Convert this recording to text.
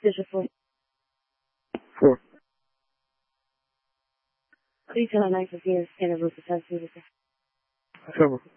Bishop 4. 4. Please tell our knight for fear and a roof of 7. Cover.